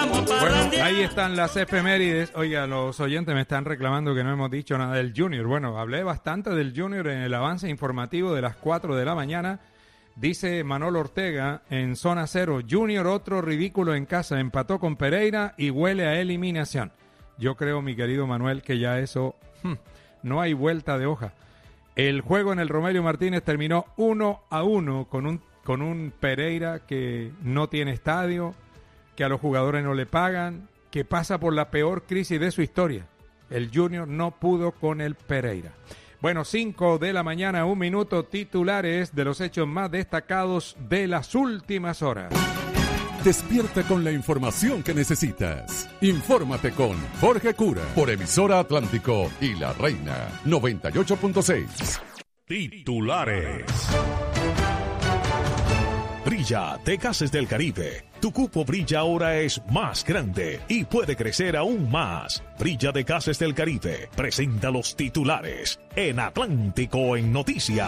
Bueno, ahí están las efemérides. Oiga, los oyentes me están reclamando que no hemos dicho nada del Junior. Bueno, hablé bastante del Junior en el avance informativo de las 4 de la mañana. Dice Manolo Ortega en Zona Cero, Junior otro ridículo en casa, empató con Pereira y huele a eliminación. Yo creo, mi querido Manuel, que ya eso, no hay vuelta de hoja. El juego en el Romelio Martínez terminó 1-1 con un Pereira que no tiene estadio, que a los jugadores no le pagan, que pasa por la peor crisis de su historia. El Junior no pudo con el Pereira. Bueno, 5 de la mañana, 1 minuto, titulares de los hechos más destacados de las últimas horas. Despierta con la información que necesitas. Infórmate con Jorge Cura por Emisora Atlántico y La Reina 98.6. Titulares. Brilla de Gases del Caribe. Tu cupo Brilla ahora es más grande y puede crecer aún más. Brilla de Gases del Caribe presenta los titulares en Atlántico en Noticias.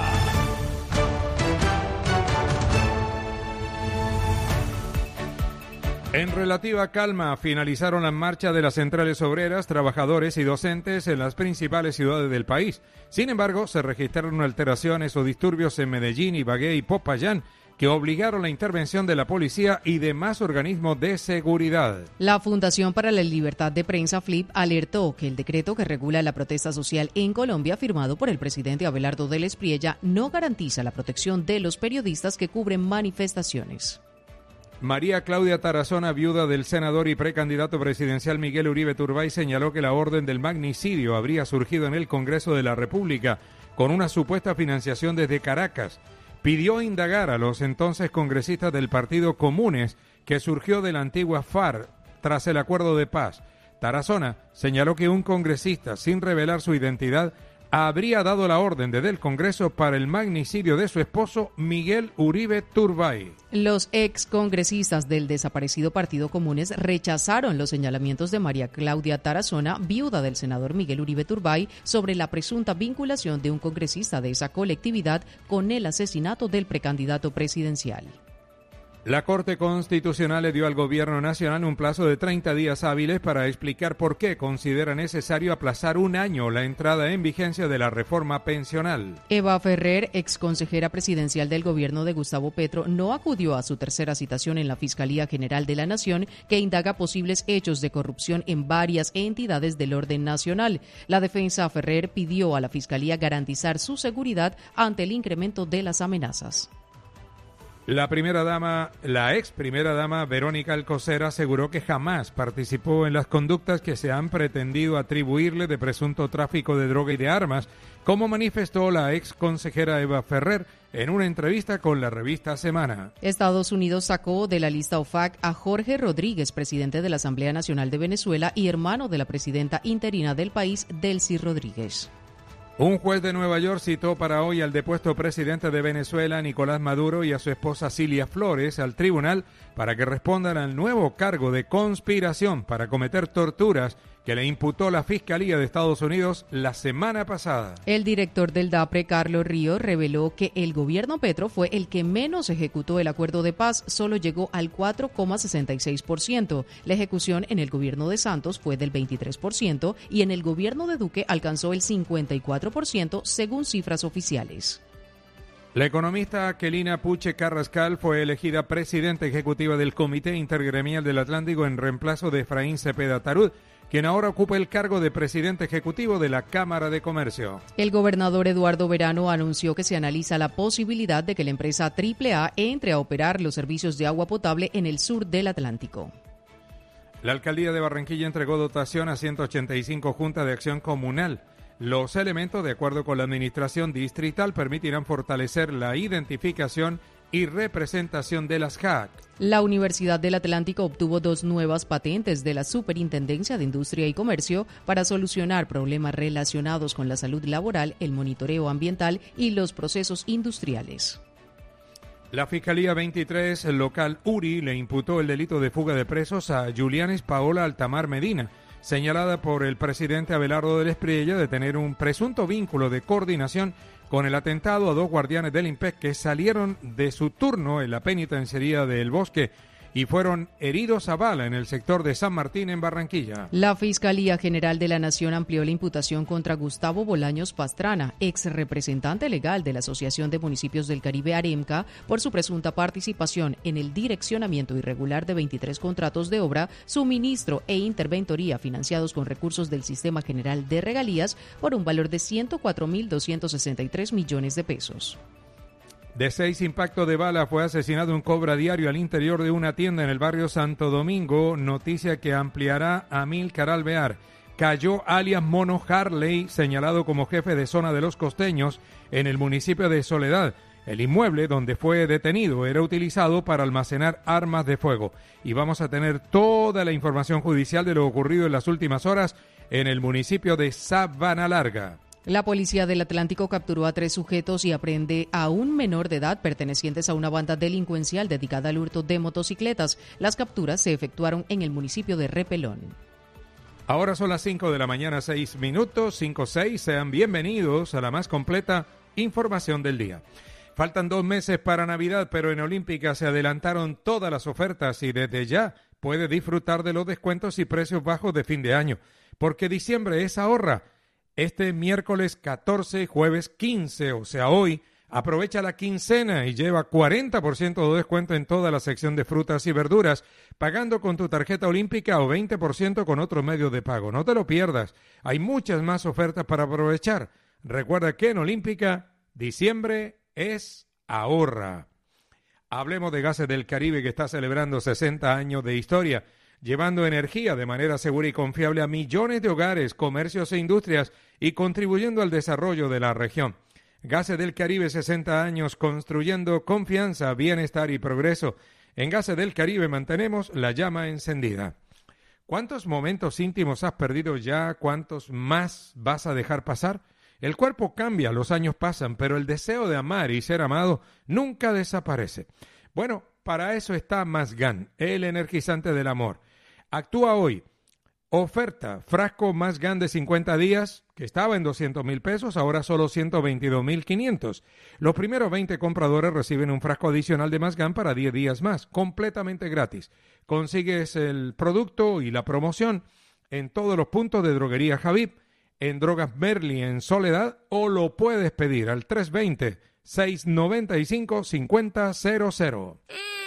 En relativa calma finalizaron las marchas de las centrales obreras, trabajadores y docentes en las principales ciudades del país. Sin embargo, se registraron alteraciones o disturbios en Medellín, Ibagué y Popayán, que obligaron la intervención de la policía y demás organismos de seguridad. La Fundación para la Libertad de Prensa, FLIP, alertó que el decreto que regula la protesta social en Colombia, firmado por el presidente Abelardo del Espriella, no garantiza la protección de los periodistas que cubren manifestaciones. María Claudia Tarazona, viuda del senador y precandidato presidencial Miguel Uribe Turbay, señaló que la orden del magnicidio habría surgido en el Congreso de la República con una supuesta financiación desde Caracas. Pidió indagar a los entonces congresistas del Partido Comunes, que surgió de la antigua FARC tras el acuerdo de paz. Tarazona señaló que un congresista, sin revelar su identidad, habría dado la orden desde el Congreso para el magnicidio de su esposo Miguel Uribe Turbay. Los excongresistas del desaparecido Partido Comunes rechazaron los señalamientos de María Claudia Tarazona, viuda del senador Miguel Uribe Turbay, sobre la presunta vinculación de un congresista de esa colectividad con el asesinato del precandidato presidencial. La Corte Constitucional le dio al Gobierno Nacional un plazo de 30 días hábiles para explicar por qué considera necesario aplazar un año la entrada en vigencia de la reforma pensional. Eva Ferrer, exconsejera presidencial del gobierno de Gustavo Petro, no acudió a su tercera citación en la Fiscalía General de la Nación, que indaga posibles hechos de corrupción en varias entidades del orden nacional. La defensa Ferrer pidió a la Fiscalía garantizar su seguridad ante el incremento de las amenazas. La ex primera dama Verónica Alcocer aseguró que jamás participó en las conductas que se han pretendido atribuirle de presunto tráfico de droga y de armas, como manifestó la ex consejera Eva Ferrer en una entrevista con la revista Semana. Estados Unidos sacó de la lista OFAC a Jorge Rodríguez, presidente de la Asamblea Nacional de Venezuela y hermano de la presidenta interina del país, Delcy Rodríguez. Un juez de Nueva York citó para hoy al depuesto presidente de Venezuela, Nicolás Maduro, y a su esposa Cilia Flores al tribunal para que respondan al nuevo cargo de conspiración para cometer torturas que le imputó la Fiscalía de Estados Unidos la semana pasada. El director del DAPRE, Carlos Ríos, reveló que el gobierno Petro fue el que menos ejecutó el acuerdo de paz, solo llegó al 4,66%. La ejecución en el gobierno de Santos fue del 23% y en el gobierno de Duque alcanzó el 54%, según cifras oficiales. La economista Kelina Puche Carrascal fue elegida presidenta ejecutiva del Comité Intergremial del Atlántico en reemplazo de Efraín Cepeda Tarud, quien ahora ocupa el cargo de presidente ejecutivo de la Cámara de Comercio. El gobernador Eduardo Verano anunció que se analiza la posibilidad de que la empresa AAA entre a operar los servicios de agua potable en el sur del Atlántico. La alcaldía de Barranquilla entregó dotación a 185 juntas de acción comunal. Los elementos, de acuerdo con la administración distrital, permitirán fortalecer la identificación y representación de las JAC. La Universidad del Atlántico obtuvo 2 nuevas patentes de la Superintendencia de Industria y Comercio para solucionar problemas relacionados con la salud laboral, el monitoreo ambiental y los procesos industriales. La Fiscalía 23 local URI le imputó el delito de fuga de presos a Julianis Paola Altamar Medina, señalada por el presidente Abelardo del Espriella de tener un presunto vínculo de coordinación con el atentado a 2 guardianes del IMPEC que salieron de su turno en la penitenciaría de El Bosque y fueron heridos a bala en el sector de San Martín en Barranquilla. La Fiscalía General de la Nación amplió la imputación contra Gustavo Bolaños Pastrana, ex representante legal de la Asociación de Municipios del Caribe AREMCA, por su presunta participación en el direccionamiento irregular de 23 contratos de obra, suministro e interventoría financiados con recursos del Sistema General de Regalías por un valor de 104.263 millones de pesos. De 6 impactos de bala fue asesinado un cobra diario al interior de una tienda en el barrio Santo Domingo, noticia que ampliará Amílcar Alvear. Cayó alias Mono Harley, señalado como jefe de zona de Los Costeños en el municipio de Soledad. El inmueble donde fue detenido era utilizado para almacenar armas de fuego. Y vamos a tener toda la información judicial de lo ocurrido en las últimas horas en el municipio de Sabana Larga. La Policía del Atlántico capturó a 3 sujetos y aprende a un menor de edad pertenecientes a una banda delincuencial dedicada al hurto de motocicletas. Las capturas se efectuaron en el municipio de Repelón. Ahora son las 5 de la mañana, 6 minutos, 5-6. Sean bienvenidos a la más completa información del día. Faltan 2 meses para Navidad, pero en Olímpica se adelantaron todas las ofertas y desde ya puede disfrutar de los descuentos y precios bajos de fin de año, porque diciembre es ahorra. Este miércoles 14, jueves 15, o sea hoy, aprovecha la quincena y lleva 40% de descuento en toda la sección de frutas y verduras, pagando con tu tarjeta olímpica o 20% con otros medios de pago. No te lo pierdas, hay muchas más ofertas para aprovechar. Recuerda que en Olímpica, diciembre es ahorra. Hablemos de Gases del Caribe, que está celebrando 60 años de historia, llevando energía de manera segura y confiable a millones de hogares, comercios e industrias y contribuyendo al desarrollo de la región. Gases del Caribe, 60 años construyendo confianza, bienestar y progreso. En Gases del Caribe mantenemos la llama encendida. ¿Cuántos momentos íntimos has perdido ya? ¿Cuántos más vas a dejar pasar? El cuerpo cambia, los años pasan, pero el deseo de amar y ser amado nunca desaparece. Bueno, para eso está Mazgan, el energizante del amor. Actúa hoy. Oferta, frasco Mazgan de 50 días, que estaba en 200,000 pesos, ahora solo 122,500. Los primeros 20 compradores reciben un frasco adicional de Mazgan para 10 días más, completamente gratis. Consigues el producto y la promoción en todos los puntos de Droguería Javib, en Drogas Merli en Soledad, o lo puedes pedir al 320-695-5000.